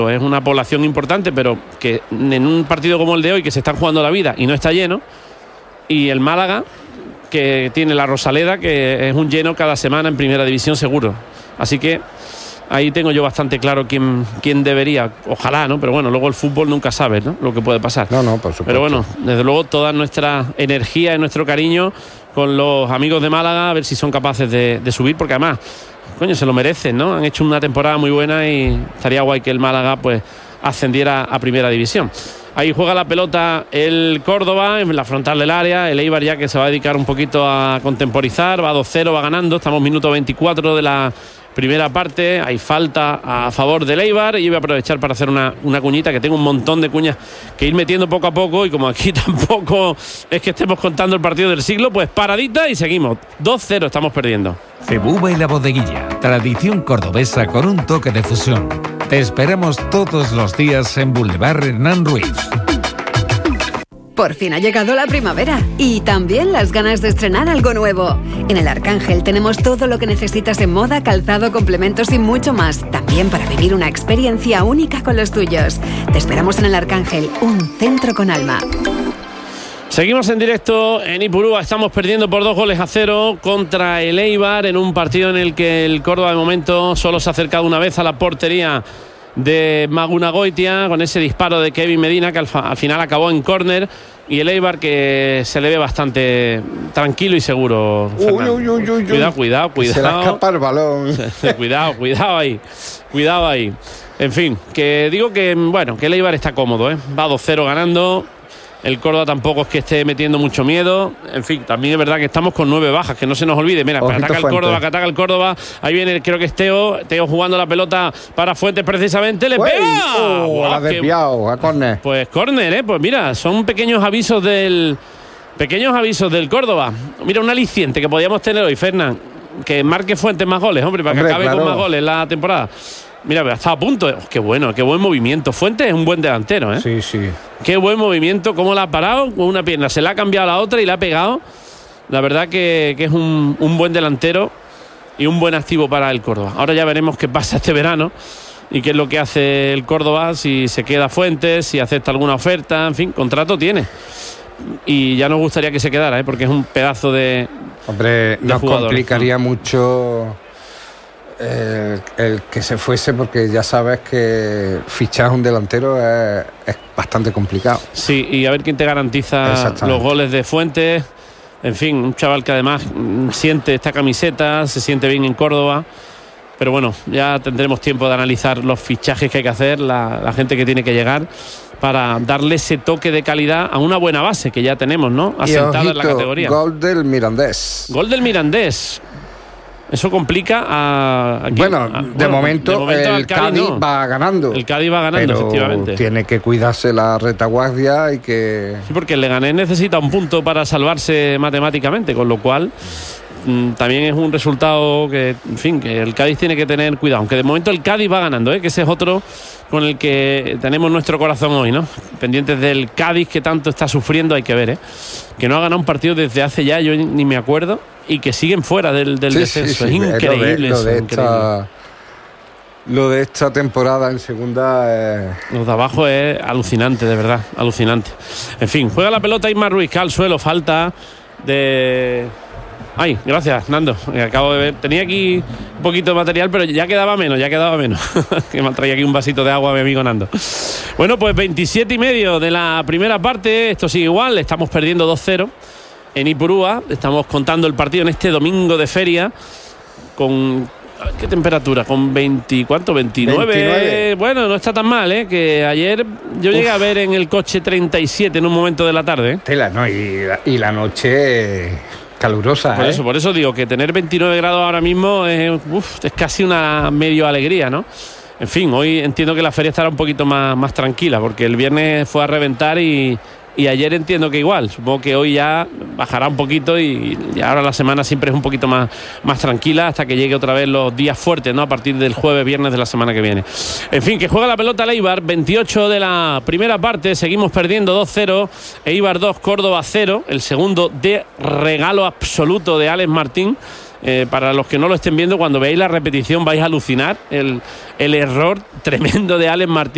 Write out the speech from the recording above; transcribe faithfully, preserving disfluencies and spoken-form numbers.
Es una población importante, pero que en un partido como el de hoy, que se están jugando la vida y no está lleno, y el Málaga, que tiene la Rosaleda, que es un lleno cada semana en primera división seguro. Así que ahí tengo yo bastante claro quién, quién debería, ojalá, ¿no? Pero bueno, luego el fútbol nunca sabe, ¿no?, lo que puede pasar. No, no, por supuesto. Pero bueno, desde luego toda nuestra energía y nuestro cariño con los amigos de Málaga, a ver si son capaces de, de subir, porque además, coño, se lo merecen, ¿no? Han hecho una temporada muy buena y estaría guay que el Málaga pues ascendiera a primera división. Ahí juega la pelota el Córdoba en la frontal del área. El Eibar ya que se va a dedicar un poquito a contemporizar, va dos cero, va ganando. Estamos minuto veinticuatro de la primera parte. Hay falta a favor del Eibar y voy a aprovechar para hacer una, una cuñita, que tengo un montón de cuñas que ir metiendo poco a poco, y como aquí tampoco es que estemos contando el partido del siglo, pues paradita y seguimos. dos cero estamos perdiendo. Cebuba y la Bodeguilla, tradición cordobesa con un toque de fusión. Te esperamos todos los días en Boulevard Hernán Ruiz. Por fin ha llegado la primavera y también las ganas de estrenar algo nuevo. En el Arcángel tenemos todo lo que necesitas en moda, calzado, complementos y mucho más. También para vivir una experiencia única con los tuyos. Te esperamos en el Arcángel, un centro con alma. Seguimos en directo en Ipurúa. Estamos perdiendo por dos goles a cero contra el Eibar en un partido en el que el Córdoba de momento solo se ha acercado una vez a la portería de Magunagoitia con ese disparo de Kevin Medina, que al, al final acabó en córner, y el Eibar que se le ve bastante tranquilo y seguro. Uy, uy, uy, uy, cuidado, cuidado, cuidado. Se le escapa el balón. cuidado, cuidado ahí. Cuidado ahí. En fin, que digo que bueno, que el Eibar está cómodo, ¿eh? Va dos cero ganando. El Córdoba tampoco es que esté metiendo mucho miedo. En fin, también es verdad que estamos con nueve bajas, que no se nos olvide. Mira, que ataca el Córdoba, que ataca el Córdoba. Ahí viene, creo que es Teo. Teo jugando la pelota para Fuentes precisamente. ¡Le pega! ¡Oh, wow, la ha desviado! A córner. Pues córner, ¿eh? Pues mira, son pequeños avisos del... Pequeños avisos del Córdoba. Mira, un aliciente que podíamos tener hoy, Fernán. Que marque Fuentes más goles, hombre, para hombre, que acabe claro. con más goles la temporada. Mira, está a punto. Oh, qué bueno, qué buen movimiento. Fuentes es un buen delantero, ¿eh? Sí, sí. Qué buen movimiento, cómo la ha parado con una pierna, se la ha cambiado a la otra y la ha pegado. La verdad que, que es un, un buen delantero y un buen activo para el Córdoba. Ahora ya veremos qué pasa este verano y qué es lo que hace el Córdoba, si se queda Fuentes, si acepta alguna oferta, en fin, contrato tiene. Y ya nos gustaría que se quedara, ¿eh? Porque es un pedazo de Hombre, de nos jugador. complicaría mucho el, el que se fuese, porque ya sabes que fichar un delantero es, es bastante complicado. Sí, y a ver quién te garantiza los goles de Fuentes. En fin, un chaval que además siente esta camiseta, se siente bien en Córdoba. Pero bueno, ya tendremos tiempo de analizar los fichajes que hay que hacer, la, la gente que tiene que llegar, para darle ese toque de calidad a una buena base que ya tenemos, ¿no? Asentada ojito, en la categoría. Gol del Mirandés. Gol del Mirandés. Eso complica a... Aquí, bueno, a, de, bueno momento, de momento el Cádiz, Cádiz no. va ganando. El Cádiz va ganando, pero efectivamente. Tiene que cuidarse la retaguardia y que... Sí, porque el Leganés necesita un punto para salvarse matemáticamente, con lo cual mmm, también es un resultado que, en fin, que el Cádiz tiene que tener cuidado. Aunque de momento el Cádiz va ganando, ¿eh? Que ese es otro con el que tenemos nuestro corazón hoy, ¿no? Pendientes del Cádiz, que tanto está sufriendo, hay que ver, ¿eh? Que no ha ganado un partido desde hace ya, yo ni me acuerdo, y que siguen fuera del, del sí, descenso. Sí, sí, es increíble. Lo de, lo, de eso, esta, increíble. lo de esta temporada en segunda eh... Los de abajo es alucinante, de verdad, alucinante. En fin, juega la pelota Ismar Ruiz, cae al suelo, falta de... Ay, gracias, Nando. Acabo de ver. Tenía aquí un poquito de material, pero ya quedaba menos, ya quedaba menos. Que me traía aquí un vasito de agua a mi amigo Nando. Bueno, pues veintisiete y medio de la primera parte. Esto sigue igual. Estamos perdiendo dos cero en Ipurúa. Estamos contando el partido en este domingo de feria. Con... ¿Qué temperatura? Con veinte, ¿cuánto? veintinueve. veintinueve. Bueno, no está tan mal, ¿eh? Que ayer yo llegué Uf. a ver en el coche treinta y siete en un momento de la tarde. ¿eh? Tela, no, y la, y la noche... calurosa, por ¿eh? eso, por eso digo que tener veintinueve grados ahora mismo es, uf, es casi una medio alegría, ¿no? En fin, hoy entiendo que la feria estará un poquito más, más tranquila, porque el viernes fue a reventar y, y ayer entiendo que igual. Supongo que hoy ya bajará un poquito y, y ahora la semana siempre es un poquito más, más tranquila hasta que llegue otra vez los días fuertes, ¿no? A partir del jueves, viernes de la semana que viene. En fin, que juega la pelota el Eibar, veintiocho de la primera parte, seguimos perdiendo dos cero, Eibar dos, Córdoba cero, el segundo de regalo absoluto de Alex Martín. Eh, para los que no lo estén viendo, cuando veáis la repetición vais a alucinar el, el error tremendo de Alex Martín.